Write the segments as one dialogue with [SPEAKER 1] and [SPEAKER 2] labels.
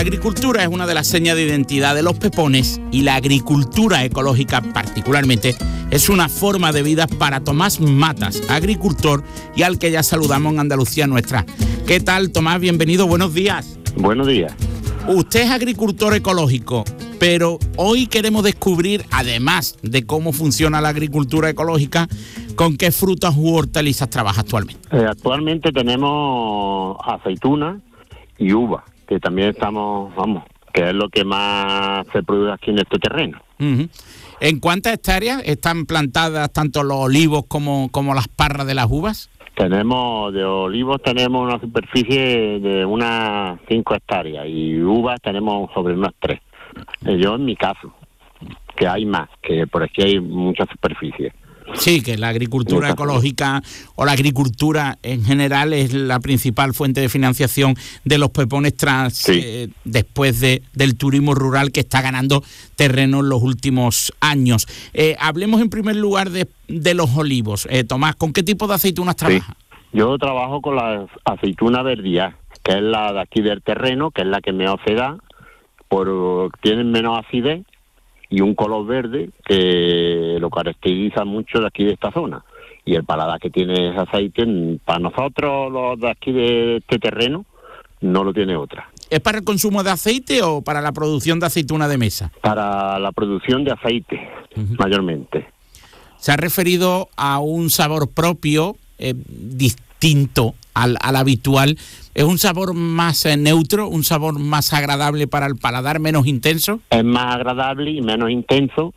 [SPEAKER 1] agricultura es una de las señas de identidad de los pepones y la agricultura ecológica particularmente es una forma de vida para Tomás Matas, agricultor y al que ya saludamos en Andalucía Nuestra. ¿Qué tal, Tomás? Bienvenido, buenos días.
[SPEAKER 2] Buenos días.
[SPEAKER 1] Usted es agricultor ecológico, pero hoy queremos descubrir, además de cómo funciona la agricultura ecológica, con qué frutas u hortalizas trabaja actualmente.
[SPEAKER 2] Actualmente tenemos aceituna y uva, que también estamos, que es lo que más se produce aquí en este terreno.
[SPEAKER 1] Uh-huh. ¿En cuántas hectáreas están plantadas tanto los olivos como las parras de las uvas?
[SPEAKER 2] De olivos tenemos una superficie de unas 5 hectáreas y uvas tenemos sobre unas 3. Yo en mi caso, que hay más, que por aquí hay mucha superficie.
[SPEAKER 1] Sí, que la agricultura ecológica o la agricultura en general es la principal fuente de financiación de los pepones después del turismo rural que está ganando terreno en los últimos años. Hablemos en primer lugar de los olivos. Tomás, ¿con qué tipo de aceitunas trabaja?
[SPEAKER 2] Sí. Yo trabajo con la aceituna verdía, que es la de aquí del terreno, que es la que mejor se da, tienen menos acidez y un color verde que lo caracteriza mucho de aquí de esta zona. Y el paladar que tiene ese aceite, para nosotros los de aquí de este terreno, no lo tiene otra.
[SPEAKER 1] ¿Es para el consumo de aceite o para la producción de aceituna de mesa?
[SPEAKER 2] Para la producción de aceite, mayormente.
[SPEAKER 1] Se ha referido a un sabor propio, distinto al habitual. ¿Es un sabor más neutro, un sabor más agradable para el paladar, menos intenso?
[SPEAKER 2] Es más agradable y menos intenso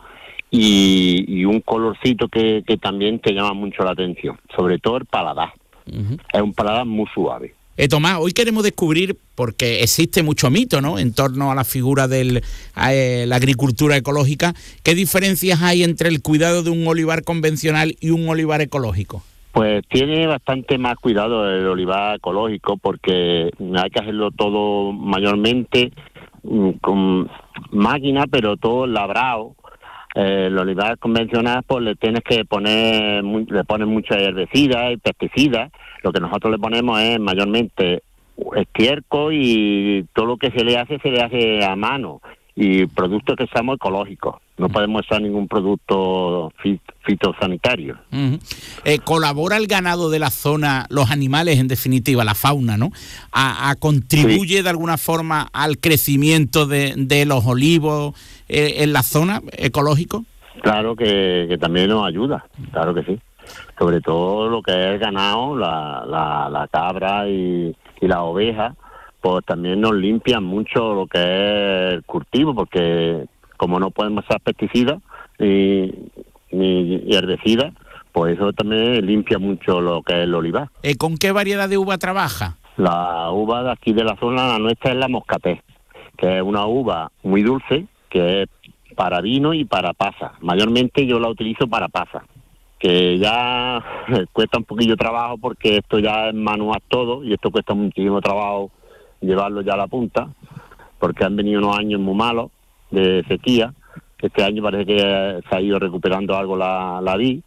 [SPEAKER 2] y un colorcito que también te llama mucho la atención, sobre todo el paladar. Uh-huh. Es un paladar muy suave.
[SPEAKER 1] Tomás, hoy queremos descubrir, porque existe mucho mito, ¿no?, en torno a la figura de la agricultura ecológica, ¿qué diferencias hay entre el cuidado de un olivar convencional y un olivar ecológico?
[SPEAKER 2] Pues tiene bastante más cuidado el olivar ecológico porque hay que hacerlo todo mayormente con máquina, pero todo labrado. El olivar convencional pues le tienes que pones mucha herbicida y pesticidas. Lo que nosotros le ponemos es mayormente estiércol y todo lo que se le hace a mano y productos que seamos ecológicos. No podemos usar ningún producto fitosanitario.
[SPEAKER 1] Uh-huh. ¿Colabora el ganado de la zona, los animales en definitiva, la fauna, ¿no? ¿Contribuye de alguna forma al crecimiento de los olivos en la zona ecológico?
[SPEAKER 2] Claro que también nos ayuda, claro que sí. Sobre todo lo que es el ganado, la cabra y la oveja, pues también nos limpian mucho lo que es el cultivo, porque como no podemos usar pesticidas ni herbicidas, pues eso también limpia mucho lo que es el olivar.
[SPEAKER 1] ¿Con qué variedad de uva trabaja?
[SPEAKER 2] La uva de aquí de la zona, la nuestra, es la moscatel, que es una uva muy dulce, que es para vino y para pasa. Mayormente yo la utilizo para pasa, que ya cuesta un poquillo trabajo porque esto ya es manual todo y esto cuesta muchísimo trabajo llevarlo ya a la punta, porque han venido unos años muy malos de sequía. Este año parece que se ha ido recuperando algo la vid,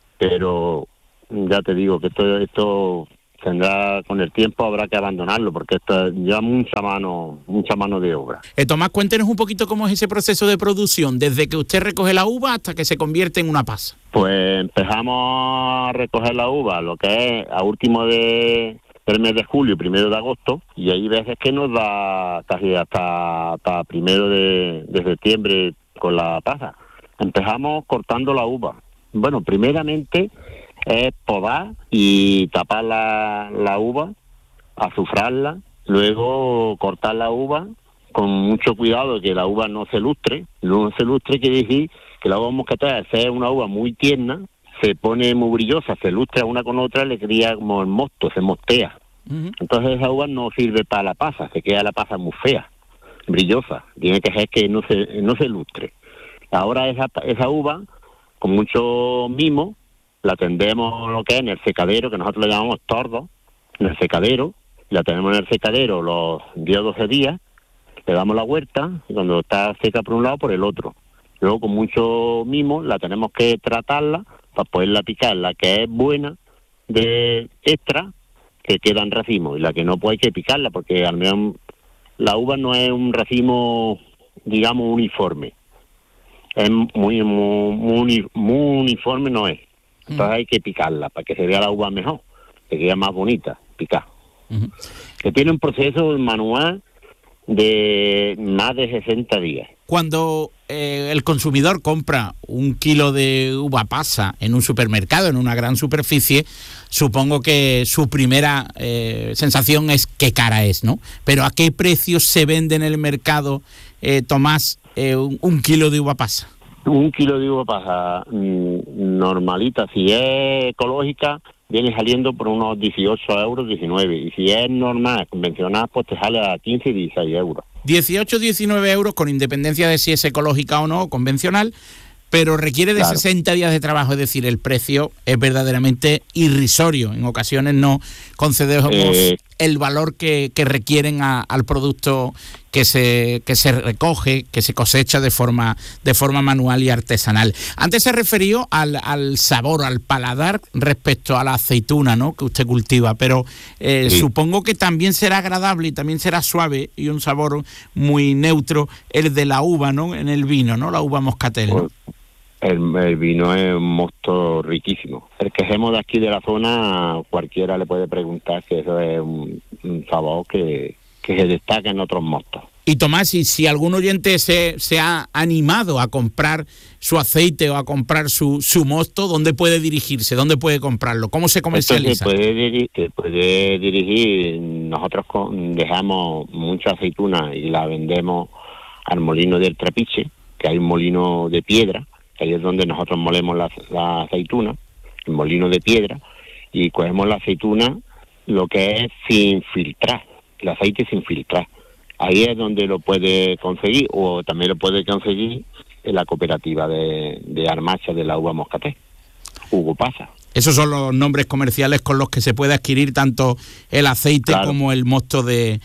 [SPEAKER 2] pero ya te digo que esto tendrá, con el tiempo habrá que abandonarlo, porque esto lleva mucha mano de obra.
[SPEAKER 1] Tomás, cuéntenos un poquito cómo es ese proceso de producción, desde que usted recoge la uva hasta que se convierte en una pasa.
[SPEAKER 2] Pues empezamos a recoger la uva, lo que es a último del mes de julio, 1 de agosto, y hay veces que nos da casi hasta 1 de septiembre con la pasa. Empezamos cortando la uva. Bueno, primeramente es podar y tapar la uva, azufrarla, luego cortar la uva con mucho cuidado de que la uva no se lustre. No se lustre quiere decir que la uva moscatel, al ser una uva muy tierna, se pone muy brillosa, se lustra una con otra, le cría como el mosto, se mostea. Uh-huh. Entonces esa uva no sirve para la pasa, se queda la pasa muy fea, brillosa, tiene que ser que no se lustre. Ahora esa uva, con mucho mimo, la tendemos lo que es en el secadero, que nosotros le llamamos tordo, en el secadero, la tenemos en el secadero los 10 o 12 días, le damos la huerta, y cuando está seca por un lado, por el otro. Luego con mucho mimo la tenemos que tratarla para poderla picar, la que es buena de extra, que queda en racimo, y la que no, pues hay que picarla, porque al menos la uva no es un racimo, digamos, uniforme. Es muy uniforme, no es. Entonces hay que picarla para que se vea la uva mejor, que quede más bonita, picar. Que tiene un proceso manual de más de 60 días.
[SPEAKER 1] Cuando el consumidor compra un kilo de uva pasa en un supermercado, en una gran superficie, supongo que su primera sensación es qué cara es, ¿no? Pero ¿a qué precio se vende en el mercado, Tomás, un kilo de uva pasa?
[SPEAKER 2] Un kilo de uva pasa normalita, si es ecológica, viene saliendo por unos 18 euros, 19. Y si es normal, convencional, pues te sale a 15 y 16 euros.
[SPEAKER 1] 18, 19 euros con independencia de si es ecológica o no, convencional, pero requiere de 60 días de trabajo, es decir, el precio es verdaderamente irrisorio. En ocasiones no concedemos el valor que requieren al producto que se recoge, que se cosecha de forma manual y artesanal. Antes se refirió al sabor, al paladar respecto a la aceituna, ¿no?, que usted cultiva, pero supongo que también será agradable y también será suave y un sabor muy neutro el de la uva, ¿no?, en el vino, ¿no?, la uva moscatel, ¿no?
[SPEAKER 2] El vino es un mosto riquísimo. El que hacemos de aquí de la zona, cualquiera le puede preguntar que eso es un sabor que se destaca en otros mostos.
[SPEAKER 1] Y Tomás, si algún oyente se ha animado a comprar su aceite o a comprar su mosto, ¿dónde puede dirigirse? ¿Dónde puede comprarlo? ¿Cómo se comercializa?
[SPEAKER 2] Se puede dirigir. Nosotros dejamos mucha aceituna y la vendemos al molino del Trapiche, que hay un molino de piedra, que ahí es donde nosotros molemos la aceituna, el molino de piedra, y cogemos la aceituna, lo que es sin filtrar, el aceite sin filtrar. Ahí es donde lo puede conseguir, o también lo puede conseguir en la cooperativa de Armacha de la uva moscatel, Hugo Pasa.
[SPEAKER 1] Esos son los nombres comerciales con los que se puede adquirir tanto el aceite como el mosto de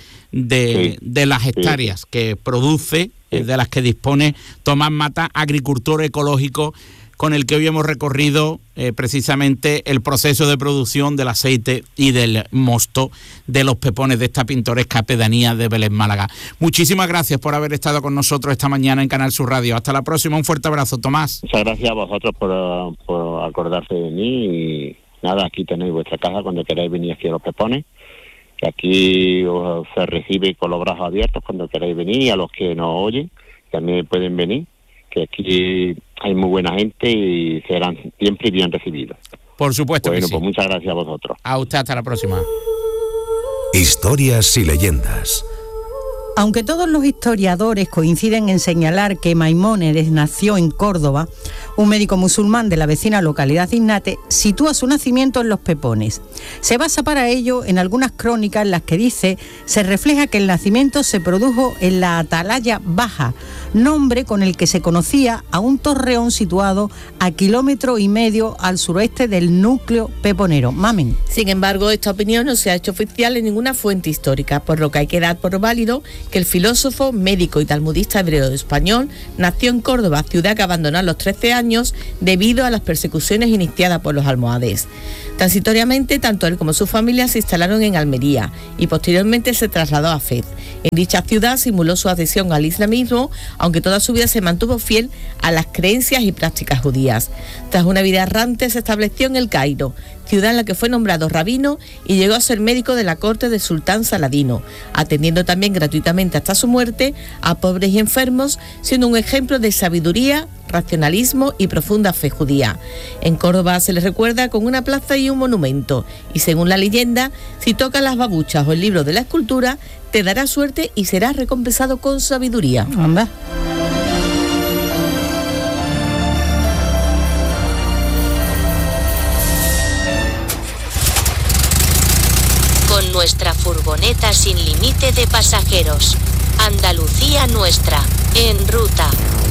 [SPEAKER 1] las hectáreas que produce, de las que dispone Tomás Mata, agricultor ecológico, con el que hoy hemos recorrido precisamente el proceso de producción del aceite y del mosto de los pepones de esta pintoresca pedanía de Vélez, Málaga. Muchísimas gracias por haber estado con nosotros esta mañana en Canal Sur Radio. Hasta la próxima, un fuerte abrazo, Tomás.
[SPEAKER 2] Muchas gracias a vosotros por acordarse de mí y nada, aquí tenéis vuestra casa cuando queráis venir aquí a los pepones, que aquí os se recibe con los brazos abiertos cuando queráis venir, y a los que nos oyen también pueden venir, que aquí hay muy buena gente y serán siempre bien recibidos.
[SPEAKER 1] Por supuesto.
[SPEAKER 2] Bueno,
[SPEAKER 1] que sí.
[SPEAKER 2] Pues muchas gracias a vosotros.
[SPEAKER 1] A usted, hasta la próxima.
[SPEAKER 3] Historias y leyendas.
[SPEAKER 4] Aunque todos los historiadores coinciden en señalar que Maimónides nació en Córdoba, un médico musulmán de la vecina localidad de Ignate sitúa su nacimiento en los Pepones. Se basa para ello en algunas crónicas en las que dice se refleja que el nacimiento se produjo en la Atalaya Baja, nombre con el que se conocía a un torreón situado a 1,5 kilómetros al suroeste del núcleo peponero. Mamen.
[SPEAKER 5] Sin embargo, esta opinión no se ha hecho oficial en ninguna fuente histórica, por lo que hay que dar por válido que el filósofo, médico y talmudista hebreo español nació en Córdoba, ciudad que abandonó a los 13 años debido a las persecuciones iniciadas por los almohades. Transitoriamente, tanto él como su familia se instalaron en Almería y posteriormente se trasladó a Fez. En dicha ciudad simuló su adhesión al islamismo, aunque toda su vida se mantuvo fiel a las creencias y prácticas judías. Tras una vida errante se estableció en El Cairo, ciudad en la que fue nombrado rabino y llegó a ser médico de la corte del sultán Saladino, atendiendo también gratuitamente hasta su muerte a pobres y enfermos, siendo un ejemplo de sabiduría, racionalismo y profunda fe judía. En Córdoba se le recuerda con una plaza y un monumento, y según la leyenda, si tocas las babuchas o el libro de la escultura, te dará suerte y serás recompensado con sabiduría.
[SPEAKER 4] Anda.
[SPEAKER 6] Con nuestra furgoneta sin límite de pasajeros. Andalucía nuestra, en ruta.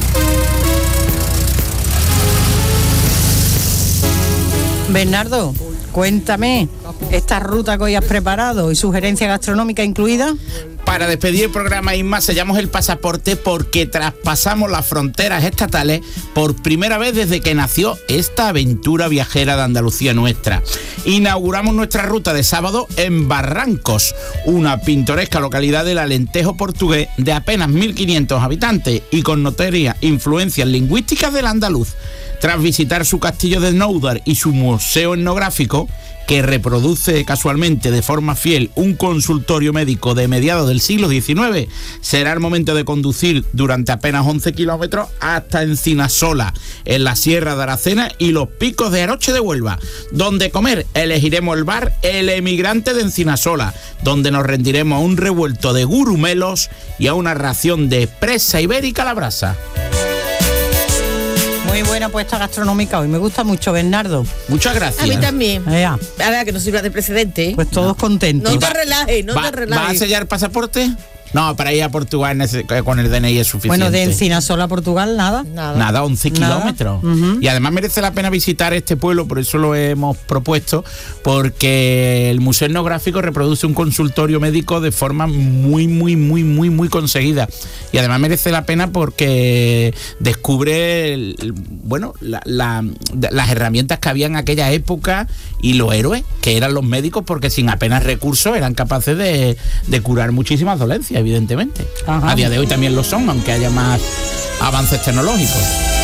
[SPEAKER 4] Bernardo, cuéntame, ¿esta ruta que hoy has preparado y sugerencia gastronómica incluida?
[SPEAKER 1] Para despedir el programa, Inma, sellamos el pasaporte porque traspasamos las fronteras estatales por primera vez desde que nació esta aventura viajera de Andalucía nuestra. Inauguramos nuestra ruta de sábado en Barrancos, una pintoresca localidad del Alentejo portugués de apenas 1.500 habitantes y con notorias influencias lingüísticas del andaluz. Tras visitar su castillo de Noudar y su museo etnográfico, que reproduce casualmente de forma fiel un consultorio médico de mediados del siglo XIX, será el momento de conducir durante apenas 11 kilómetros hasta Encinasola, en la Sierra de Aracena y los Picos de Aroche de Huelva. Donde comer, elegiremos el bar El Emigrante de Encinasola, donde nos rendiremos a un revuelto de gurumelos y a una ración de presa ibérica a la brasa.
[SPEAKER 4] Muy buena puesta gastronómica hoy, me gusta mucho, Bernardo.
[SPEAKER 1] Muchas gracias.
[SPEAKER 5] A mí también.
[SPEAKER 4] Ya.
[SPEAKER 5] Ahora que no sirva de precedente.
[SPEAKER 4] Pues todos contentos.
[SPEAKER 5] No te relajes, no te relajes.
[SPEAKER 1] ¿Va a sellar pasaporte? No, para ir a Portugal con el DNI es suficiente.
[SPEAKER 4] Bueno, de Encinasola a Portugal, nada.
[SPEAKER 1] Nada, 11 kilómetros. Y además merece la pena visitar este pueblo, por eso lo hemos propuesto, porque el Museo Etnográfico reproduce un consultorio médico de forma muy conseguida. Y además merece la pena porque descubre las herramientas que había en aquella época y los héroes que eran los médicos, porque sin apenas recursos eran capaces de curar muchísimas dolencias, evidentemente. Ajá. A día de hoy también lo son, aunque haya más avances tecnológicos.